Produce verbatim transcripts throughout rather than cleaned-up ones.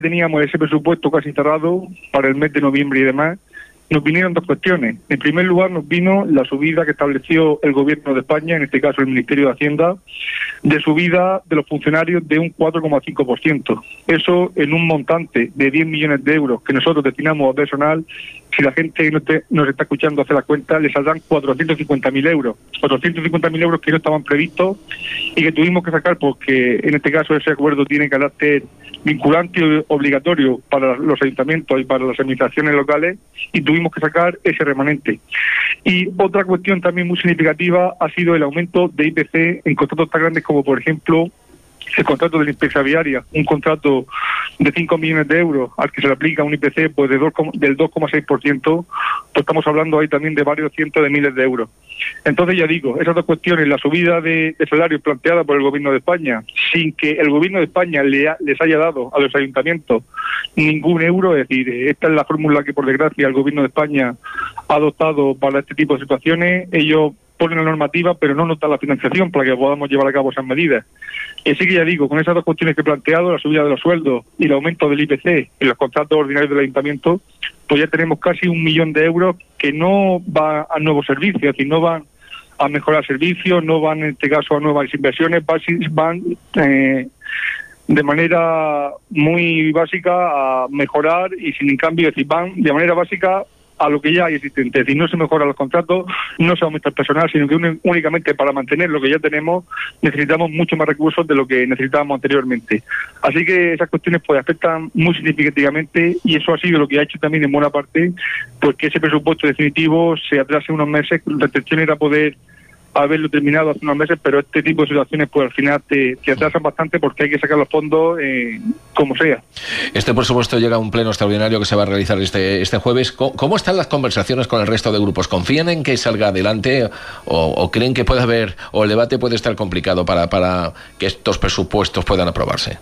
teníamos ese presupuesto casi cerrado para el mes de noviembre y demás, nos vinieron dos cuestiones. En primer lugar, nos vino la subida que estableció el Gobierno de España, en este caso el Ministerio de Hacienda, de subida de los funcionarios de un cuatro coma cinco por ciento. Eso en un montante de diez millones de euros que nosotros destinamos a personal. Si la gente no te, nos está escuchando hacer la cuenta, le saldrán cuatrocientos cincuenta mil euros. cuatrocientos cincuenta mil euros que no estaban previstos y que tuvimos que sacar porque en este caso ese acuerdo tiene carácter vinculante y obligatorio para los ayuntamientos y para las administraciones locales, y tuvimos que sacar ese remanente. Y otra cuestión también muy significativa ha sido el aumento de I P C en contratos tan grandes como, por ejemplo, el contrato de limpieza viaria, un contrato de cinco millones de euros al que se le aplica un I P C pues de dos, del dos coma seis por ciento, pues estamos hablando ahí también de varios cientos de miles de euros. Entonces ya digo, esas dos cuestiones, la subida de, de salarios planteada por el Gobierno de España, sin que el Gobierno de España le ha, les haya dado a los ayuntamientos ningún euro, es decir, esta es la fórmula que por desgracia el Gobierno de España ha adoptado para este tipo de situaciones. Ellos ponen la normativa, pero no notan la financiación para que podamos llevar a cabo esas medidas. Así que ya digo, con esas dos cuestiones que he planteado, la subida de los sueldos y el aumento del I P C en los contratos ordinarios del ayuntamiento, pues ya tenemos casi un millón de euros que no va a nuevos servicios, es decir, no van a mejorar servicios, no van en este caso a nuevas inversiones, van eh, de manera muy básica a mejorar y sin en cambio, es decir, van de manera básica a lo que ya hay existente. Es decir, no se mejoran los contratos, no se aumenta el personal, sino que un, únicamente para mantener lo que ya tenemos necesitamos mucho más recursos de lo que necesitábamos anteriormente. Así que esas cuestiones pues afectan muy significativamente, y eso ha sido lo que ha hecho también en buena parte pues que ese presupuesto definitivo se atrase unos meses. La intención era poder haberlo terminado hace unos meses, pero este tipo de situaciones pues al final te, te atrasan bastante porque hay que sacar los fondos eh, como sea. Este por supuesto llega a un pleno extraordinario que se va a realizar este este jueves. ¿Cómo, cómo están las conversaciones con el resto de grupos? ¿Confían en que salga adelante o, o creen que puede haber, o el debate puede estar complicado para, para que estos presupuestos puedan aprobarse?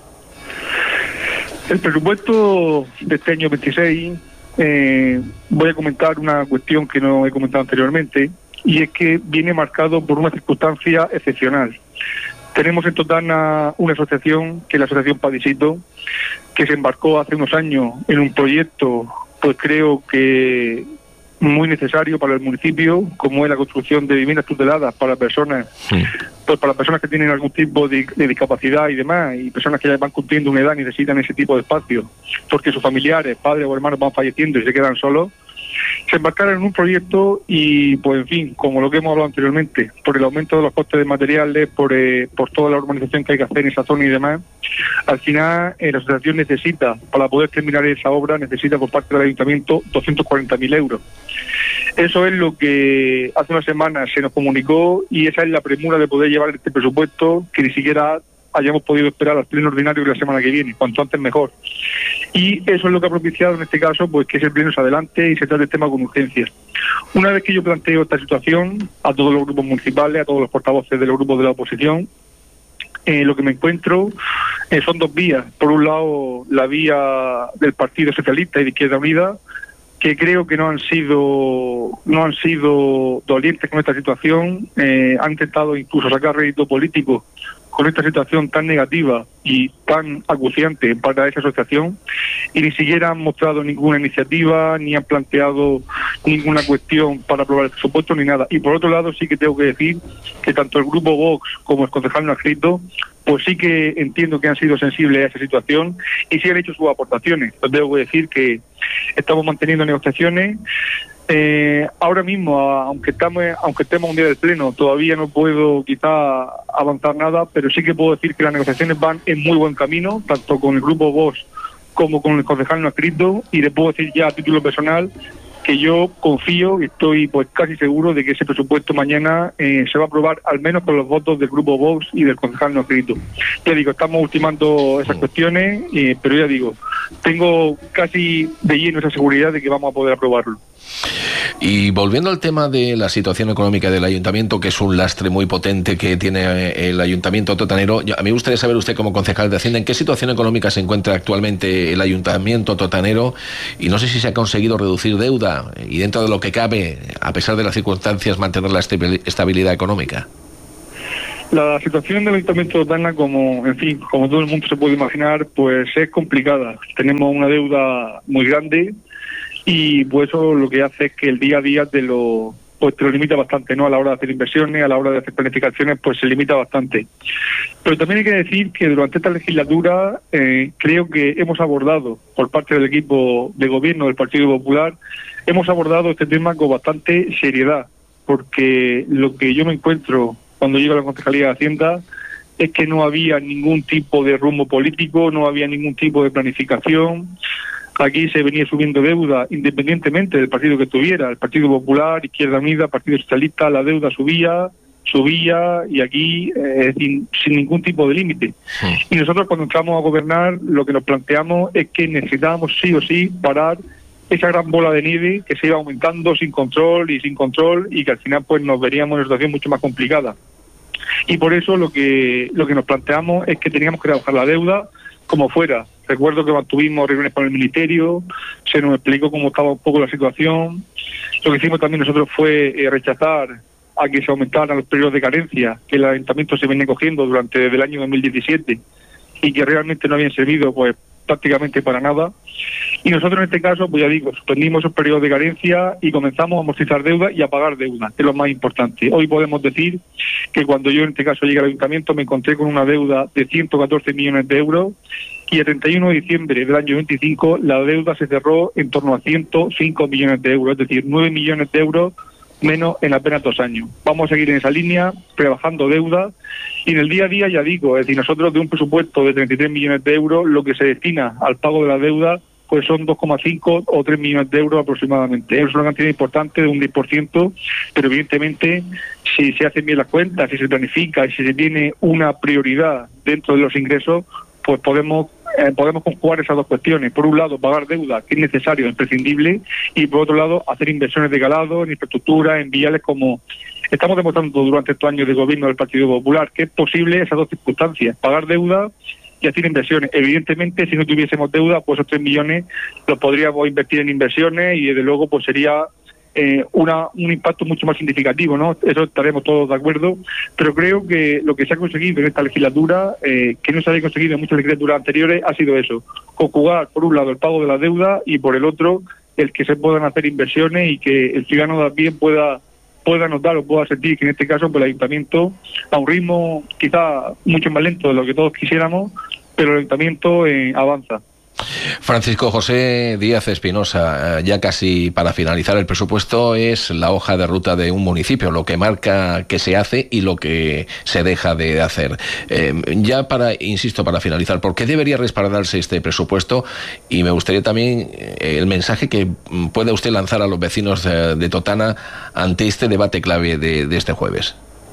El presupuesto de este año veintiséis, eh, voy a comentar una cuestión que no he comentado anteriormente, y es que viene marcado por una circunstancia excepcional. Tenemos en Totana una asociación, que es la Asociación Padisito, que se embarcó hace unos años en un proyecto, pues creo que muy necesario para el municipio, como es la construcción de viviendas tuteladas para personas, sí. pues para personas que tienen algún tipo de, de discapacidad y demás, y personas que ya van cumpliendo una edad y necesitan ese tipo de espacio, porque sus familiares, padres o hermanos van falleciendo y se quedan solos. Se embarcaron en un proyecto y, pues en fin, como lo que hemos hablado anteriormente, por el aumento de los costes de materiales, por, eh, por toda la urbanización que hay que hacer en esa zona y demás, al final eh, la asociación necesita, para poder terminar esa obra, necesita por parte del ayuntamiento doscientos cuarenta mil euros. Eso es lo que hace unas semanas se nos comunicó, y esa es la premura de poder llevar este presupuesto, que ni siquiera hayamos podido esperar al pleno ordinario de la semana que viene, cuanto antes mejor. Y eso es lo que ha propiciado en este caso pues que ese pleno se adelante y se trate el tema con urgencia. Una vez que yo planteo esta situación a todos los grupos municipales, a todos los portavoces de los grupos de la oposición, eh, lo que me encuentro eh, son dos vías. Por un lado, la vía del Partido Socialista y de Izquierda Unida, que creo que no han sido no han sido dolientes con esta situación, eh, han intentado incluso sacar rédito político con esta situación tan negativa y tan acuciante para esa asociación, y ni siquiera han mostrado ninguna iniciativa, ni han planteado ninguna cuestión para aprobar el presupuesto, ni nada. Y por otro lado, sí que tengo que decir que tanto el grupo Vox como el concejal no adscrito, pues sí que entiendo que han sido sensibles a esa situación y sí han hecho sus aportaciones. Entonces tengo que decir que estamos manteniendo negociaciones. Eh, ahora mismo, aunque estamos, aunque estemos un día del pleno, todavía no puedo quizá avanzar nada, pero sí que puedo decir que las negociaciones van en muy buen camino, tanto con el grupo Vox como con el concejal no adscrito, y le puedo decir ya a título personal que yo confío y estoy pues casi seguro de que ese presupuesto mañana eh, se va a aprobar al menos con los votos del grupo Vox y del concejal no adscrito. Ya digo, estamos ultimando esas cuestiones, eh, pero ya digo, tengo casi de lleno esa seguridad de que vamos a poder aprobarlo. Y volviendo al tema de la situación económica del ayuntamiento, que es un lastre muy potente que tiene el ayuntamiento totanero, a mí me gustaría saber usted como concejal de Hacienda en qué situación económica se encuentra actualmente el ayuntamiento totanero, y no sé si se ha conseguido reducir deuda y, dentro de lo que cabe, a pesar de las circunstancias, mantener la estabilidad económica. La situación del Ayuntamiento de Totana, como, en fin, como todo el mundo se puede imaginar, pues es complicada. Tenemos una deuda muy grande y pues eso lo que hace es que el día a día te lo, pues te lo limita bastante, ¿no? A la hora de hacer inversiones, a la hora de hacer planificaciones, pues se limita bastante. Pero también hay que decir que durante esta legislatura eh, creo que hemos abordado, por parte del equipo de gobierno del Partido Popular, hemos abordado este tema con bastante seriedad, porque lo que yo me encuentro cuando llego a la Concejalía de Hacienda es que no había ningún tipo de rumbo político, no había ningún tipo de planificación. Aquí se venía subiendo deuda independientemente del partido que tuviera, el Partido Popular, Izquierda Unida, Partido Socialista, la deuda subía, subía y aquí eh, sin, sin ningún tipo de límite. Sí. Y nosotros cuando entramos a gobernar lo que nos planteamos es que necesitábamos sí o sí parar esa gran bola de nieve que se iba aumentando sin control y sin control y que al final pues nos veríamos en una situación mucho más complicada. Y por eso lo que lo que nos planteamos es que teníamos que rebajar la deuda como fuera. Recuerdo que mantuvimos reuniones con el Ministerio, se nos explicó cómo estaba un poco la situación. Lo que hicimos también nosotros fue eh, rechazar a que se aumentaran los periodos de carencia que el Ayuntamiento se venía cogiendo durante desde el año dos mil diecisiete y que realmente no habían servido pues prácticamente para nada. Y nosotros en este caso, pues ya digo, suspendimos esos periodos de carencia y comenzamos a amortizar deuda y a pagar deuda, que es lo más importante. Hoy podemos decir que cuando yo en este caso llegué al Ayuntamiento me encontré con una deuda de ciento catorce millones de euros y el treinta y uno de diciembre del año veinticinco la deuda se cerró en torno a ciento cinco millones de euros, es decir, nueve millones de euros menos en apenas dos años. Vamos a seguir en esa línea, rebajando deuda, y en el día a día, ya digo, es decir, nosotros de un presupuesto de treinta y tres millones de euros, lo que se destina al pago de la deuda, pues son dos coma cinco o tres millones de euros aproximadamente. Es una cantidad importante de un diez por ciento, pero evidentemente, si se hacen bien las cuentas, si se planifica y si se tiene una prioridad dentro de los ingresos, pues podemos eh, podemos conjugar esas dos cuestiones. Por un lado, pagar deuda, que es necesario, es imprescindible, y por otro lado, hacer inversiones de calado en infraestructura, en viales, como estamos demostrando durante estos años de gobierno del Partido Popular, que es posible esas dos circunstancias, pagar deuda y hacer inversiones. Evidentemente, si no tuviésemos deuda, pues esos tres millones los podríamos invertir en inversiones y desde luego pues sería eh, una un impacto mucho más significativo, ¿no? Eso estaremos todos de acuerdo, pero creo que lo que se ha conseguido en esta legislatura, eh, que no se había conseguido en muchas legislaturas anteriores, ha sido eso, conjugar por un lado el pago de la deuda y por el otro el que se puedan hacer inversiones y que el ciudadano también pueda pueda notar o pueda sentir que en este caso pues, el Ayuntamiento, a un ritmo quizá mucho más lento de lo que todos quisiéramos, pero el Ayuntamiento eh, avanza. Francisco José Díaz Espinosa, ya casi para finalizar, el presupuesto es la hoja de ruta de un municipio, lo que marca que se hace y lo que se deja de hacer. Eh, ya para, insisto, para finalizar, ¿por qué debería respaldarse este presupuesto? Y me gustaría también eh, el mensaje que pueda usted lanzar a los vecinos de, de Totana ante este debate clave de, de este jueves.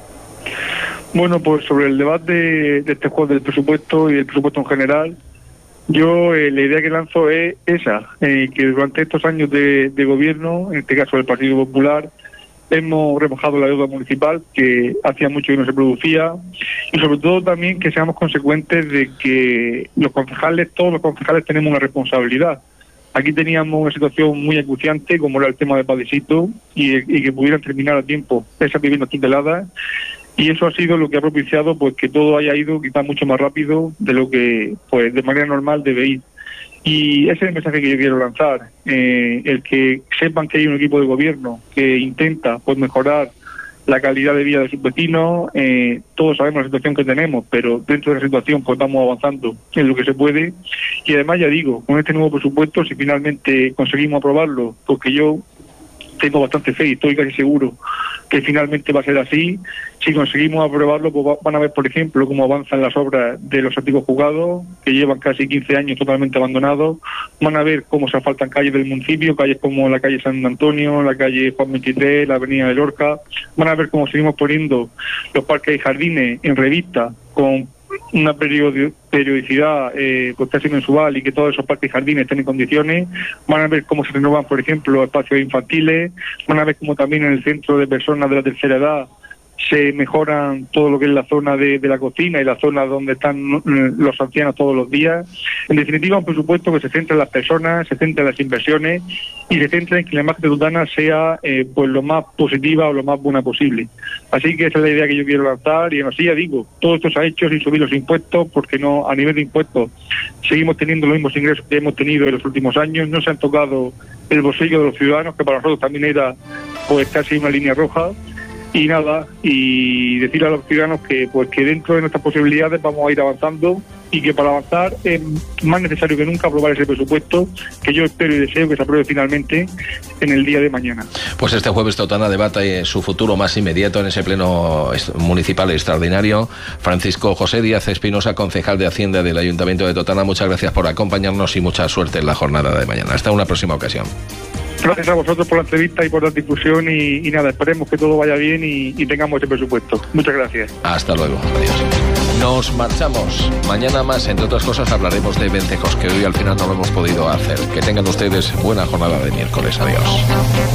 Bueno, pues sobre el debate de este jueves del presupuesto y del presupuesto en general, yo eh, la idea que lanzo es esa, eh, que durante estos años de, de gobierno, en este caso del Partido Popular, hemos rebajado la deuda municipal, que hacía mucho que no se producía, y sobre todo también que seamos consecuentes de que los concejales, todos los concejales tenemos una responsabilidad. Aquí teníamos una situación muy acuciante, como era el tema de Padecito, y, y que pudieran terminar a tiempo esas viviendas tuteladas. Y eso ha sido lo que ha propiciado pues que todo haya ido quizás mucho más rápido de lo que pues de manera normal debe ir. Y ese es el mensaje que yo quiero lanzar, eh, el que sepan que hay un equipo de gobierno que intenta pues mejorar la calidad de vida de sus vecinos. Eh, todos sabemos la situación que tenemos, pero dentro de la situación pues vamos avanzando en lo que se puede. Y además ya digo, con este nuevo presupuesto, si finalmente conseguimos aprobarlo, porque yo tengo bastante fe y estoy casi seguro que finalmente va a ser así. Si conseguimos aprobarlo, pues van a ver, por ejemplo, cómo avanzan las obras de los antiguos juzgados, que llevan casi quince años totalmente abandonados. Van a ver cómo se asfaltan calles del municipio, calles como la calle San Antonio, la calle Juan veintitrés, la avenida de Lorca. Van a ver cómo seguimos poniendo los parques y jardines en revista, con una periodicidad eh, pues casi mensual, y que todos esos parques y jardines estén en condiciones. Van a ver cómo se renovan, por ejemplo, espacios infantiles. Van a ver cómo también en el centro de personas de la tercera edad se mejoran todo lo que es la zona de, de la cocina y la zona donde están los ancianos todos los días. En definitiva, un presupuesto que se centra en las personas, se centra en las inversiones y se centra en que la imagen de Tutana sea eh, pues lo más positiva o lo más buena posible. Así que esa es la idea que yo quiero lanzar, y así ya digo, todo esto se ha hecho sin subir los impuestos, porque no, a nivel de impuestos seguimos teniendo los mismos ingresos que hemos tenido en los últimos años, no se han tocado el bolsillo de los ciudadanos, que para nosotros también era pues casi una línea roja. Y nada, y decirle a los ciudadanos que pues que dentro de nuestras posibilidades vamos a ir avanzando, y que para avanzar es más necesario que nunca aprobar ese presupuesto, que yo espero y deseo que se apruebe finalmente en el día de mañana. Pues este jueves Totana debate su futuro más inmediato en ese pleno municipal extraordinario. Francisco José Díaz Espinosa, concejal de Hacienda del Ayuntamiento de Totana, muchas gracias por acompañarnos y mucha suerte en la jornada de mañana. Hasta una próxima ocasión. Gracias a vosotros por la entrevista y por la difusión, y, y nada, esperemos que todo vaya bien y, y tengamos ese presupuesto. Muchas gracias. Hasta luego. Adiós. Nos marchamos. Mañana más, entre otras cosas, hablaremos de vencejos, que hoy al final no lo hemos podido hacer. Que tengan ustedes buena jornada de miércoles. Adiós.